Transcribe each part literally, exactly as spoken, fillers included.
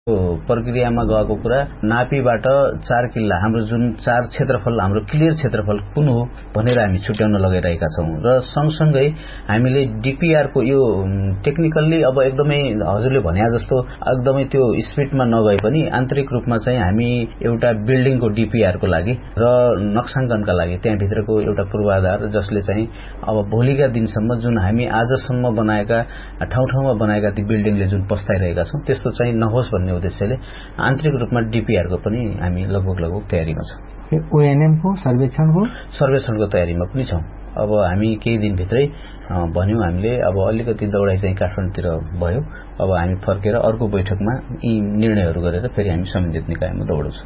प्रक्रियामा गएको कुरा नापीबाट चार किल्ला हाम्रो जुन चार क्षेत्रफल हाम्रो क्लियर क्षेत्रफल कुन हो भनेर हामी छुट्याउन लगाइरहेका छौं र सँगसँगै हामीले डीपीआर को यो टेक्निकल्ली अब एकदमै हजुरले भने जस्तो एकदमै त्यो स्पिडमा नगए पनि आन्तरिक रूपमा चाहिँ हामी एउटा बिल्डिङको डीपीआर को लागि र नक्साङ्कनका लागि त्यहाँ भित्रको एउटा पूर्वाधार जसले चाहिँ अब भोलिका दिनसम्म जुन हामी आजसम्म बनाएका ठाउँ ठाउँमा बनाएका ती बिल्डिङले जुन पस्ताइरहेका छौं त्यस्तो चाहिँ नहोस् भन्ने उद्देश्यले आन्तरिक रूपमा डीपीआर को पनि हामी लगभग लगभग तयारीमा छौं। ओएनएम को सर्वेक्षणको सर्वेक्षणको तयारीमा पनि छौं। अब हामी केही दिन भित्रै भन्यौ हामीले अब अलिकति दौडाइ चाहिँ काठमाडौँतिर भयो। अब हामी फर्केर अर्को बैठकमा यी निर्णयहरू गरेर फेरि हामी सम्बन्धित निकायमा दौडौछौं।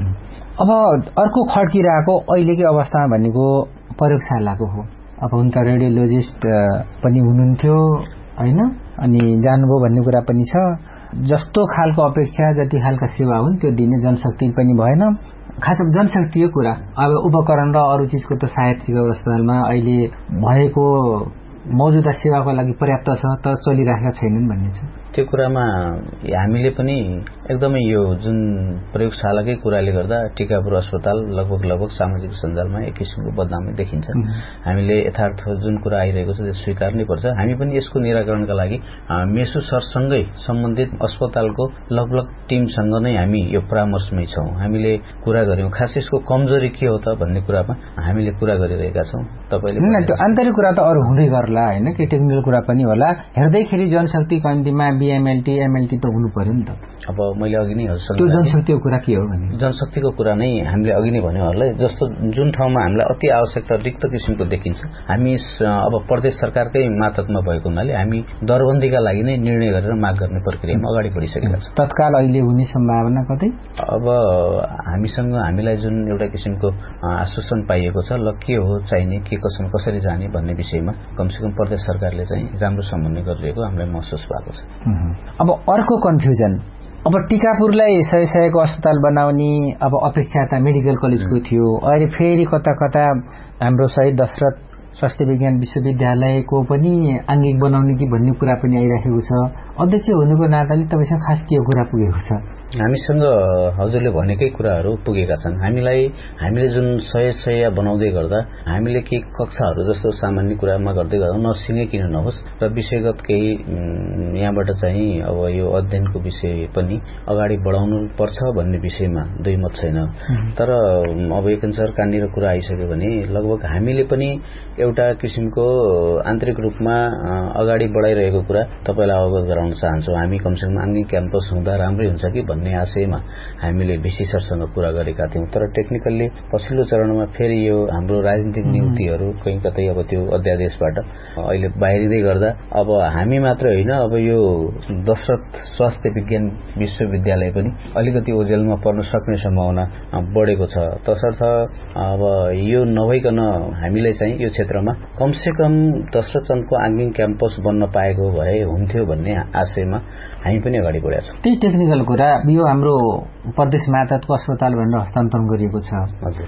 अब अर्को खड्किरहेको अहिलेकै अवस्थामा भनेको प्रयोगशालाको हो। अब हुन त रेडियोलोजिस्ट पनि हुनुहुन्थ्यो हैन, अनि जानुभयो भन्ने कुरा पनि छ। जस्तो खालको अपेक्षा जति खालका सेवा हुन् त्यो दिने जनशक्ति पनि भएन। खास जनशक्तिको कुरा अब उपकरण र अरू चिजको त सायद चिकित्सा अस्पतालमा अहिले भएको मौजूदा सेवाको लागि पर्याप्त छ तर चलिरहेका छैनन् भन्ने छ। त्यो कुरामा हामीले पनि एकदमै यो जुन प्रयोगशालाकै कुराले गर्दा टिकापुर अस्पताल लगभग लगभग सामाजिक सञ्जालमा एक किसिमको बदनामी देखिन्छ। हामीले यथार्थ जुन कुरा आइरहेको छ त्यो स्वीकार्नै पर्छ। हामी पनि यसको निराकरणका लागि मेसु सरसँगै सम्बन्धित अस्पतालको लगभग टिमसँग नै हामी यो परामर्शमै छौं। हामीले कुरा गर्यौं खास यसको कमजोरी के हो त भन्ने कुरामा हामीले कुरा गरिरहेका छौं। तपाईले त्यो आन्तरिक कुरा त अरु हुँदै गर्ला हैन, के टेक्निकल कुरा पनि होला। हेर्दैखेरि जनशक्ति कम्तीमा बीएमएलटी एमएलटी त हुनु पर्यो नि त। अब मैले अघि नै हजुरसँग त्यो जनशक्तिको कुरा के हो भने जनशक्तिको कुरा नै हामीले अघि नै भन्योहरुलाई जस्तो जुन ठाउँमा हामीलाई अति आवश्यकता रिक्त किसिमको देखिन्छ हामी अब प्रदेश सरकारकै मातहतमा भएको हुनाले हामी दरबन्दीका लागि नै निर्णय गरेर माग गर्ने प्रक्रियामा अगाडि बढिसकेका छौं। तत्काल अहिले हुने सम्भावना कतै अब हामीसँग हामीलाई जुन एउटा किसिमको आश्वासन पाइएको छ ल के हो चाहिने के कसम कसरी जाने भन्ने विषयमा कमसेकम प्रदेश सरकारले चाहिँ राम्रो समन्वय गरिरहेको हामीलाई महसुस भएको छ। अब अर्को कन्फ्युजन, अब टिकापुरलाई सय सयको अस्पताल बनाउने अब अपेक्षा त मेडिकल कलेजको थियो, अहिले फेरि कता कता हाम्रो शहीद दशरथ स्वास्थ्य विज्ञान विश्वविद्यालयको पनि आङ्गिक बनाउने कि भन्ने कुरा पनि आइराखेको छ। अध्यक्ष हुनुको नाताले तपाईसँग खास के कुरा पुगेको छ? हामीसँग हजुरले भनेकै कुराहरू पुगेका छन्। हामीलाई हामीले जुन सय सय बनाउँदै गर्दा हामीले के कक्षाहरू जस्तो सामान्य कुरामा गर्दै गर्दा नसिने किन नहोस् र विषयगत केही यहाँबाट चाहिँ अब यो अध्ययनको विषय पनि अगाडि बढाउनु पर्छ भन्ने विषयमा दुई मत छैन। तर अब एकअनुसार कहाँनिर कुरा आइसक्यो भने लगभग हामीले पनि एउटा किसिमको आन्तरिक रूपमा अगाडि बढाइरहेको कुरा तपाईलाई अवगत गराउन चाहन्छु। हामी कमसेकम आङ्गिक क्याम्पस हुँदा राम्रै हुन्छ कि भन्ने आशयमा हामीले बीसी सरसँग कुरा गरेका थियौं। तर टेक्निकल्ली पछिल्लो चरणमा फेरि यो हाम्रो राजनीतिक नियुक्तिहरू कहीँ कतै अब त्यो अध्यादेशबाट अहिले बाहिरिँदै गर्दा अब हामी मात्र होइन अब यो दशरथ स्वास्थ्य विज्ञान विश्वविद्यालय पनि अलिकति ओझेलमा पर्न सक्ने सम्भावना बढेको छ। तसर्थ अब यो नभइकन हामीलाई चाहिँ यो क्षेत्रमा कमसेकम दशरथ चन्दको आङ्गिक क्याम्पस बन्न पाएको भए हुन्थ्यो भन्ने आशयमा हामी पनि अगाडि बढेका छौं। त्यही टेक्निकल कुरा यो हाम्रो प्रदेश मातहतको अस्पताल भनेर हस्तान्तरण गरिएको छ। हजुर,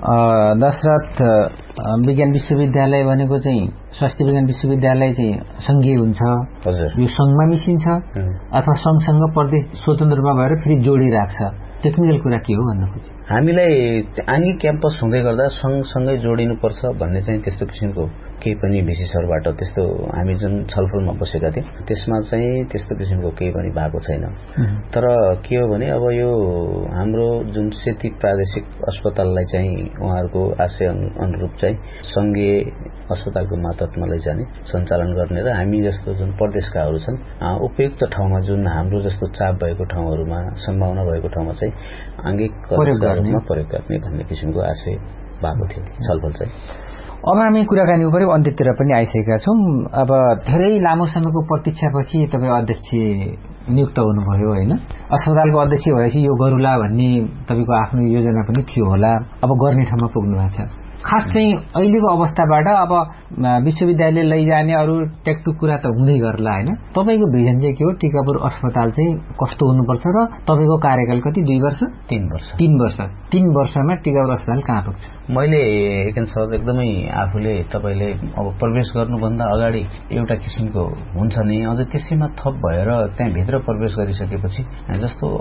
दशरथ विज्ञान विश्वविद्यालय भनेको चाहिँ स्वास्थ्य विज्ञान विश्वविद्यालय चाहिँ संघीय हुन्छ। हजुर, यो संघमा मिसिन्छ अथवा संघसँग प्रदेश स्वतन्त्रमा भएर फेरि जोडिराख्छ। टेक्निकल कुरा के हो भन्नु खोज्छु। हामीलाई आङ्गिक क्याम्पस हुँदै गर्दा सँगसँगै जोडिनुपर्छ भन्ने चाहिँ त्यस्तो किसिमको केही पनि बीसी सरबाट त्यस्तो हामी जुन छलफलमा बसेका थियौं त्यसमा चाहिँ त्यस्तो किसिमको केही पनि भएको छैन। तर के हो भने अब यो हाम्रो जुन सेती प्रादेशिक अस्पताललाई चाहिँ उहाँहरूको आशय अनुरूप चाहिँ संघीय अस्पतालको मातहतमा लैजाने सञ्चालन गर्ने र हामी जस्तो जुन प्रदेशकाहरू छन् उपयुक्त ठाउँमा जुन हाम्रो जस्तो चाप भएको ठाउँहरूमा सम्भावना भएको ठाउँमा चाहिँ आङ्गिक रूपमा प्रयोग गर्ने भन्ने किसिमको आशय भएको थियो छलफल चाहिँ। अब हामी कुराकानी उपरि अन्त्यतिर पनि आइसकेका छौं। अब धेरै लामो समयको प्रतीक्षापछि तपाईँ अध्यक्ष नियुक्त हुनुभयो हैन, अस्पतालको अध्यक्ष भएपछि यो गरुला भन्ने तपाईको आफ्नो योजना पनि थियो होला। अब गर्ने ठाउँमा पुग्नु भएको छ। खास चाहिँ अहिलेको अवस्थाबाट अब विश्वविद्यालय लैजाने अरू टेकटुक कुरा त हुँदै गर्ला हैन, तपाईको भिजन चाहिँ के हो? टिकापुर अस्पताल चाहिँ कस्तो हुनुपर्छ र तपाईको कार्यकाल कति? दुई वर्ष तीन वर्ष तीन वर्ष तीन वर्षमा टिकापुर अस्पताल कहाँ पुग्छ? मैले एकअनुसार एकदमै आफूले तपाईले अब प्रवेश गर्नुभन्दा अगाडि एउटा किसिमको हुन्छ नि अझ त्यसैमा थप भएर त्यहाँ भित्र प्रवेश गरिसकेपछि जस्तो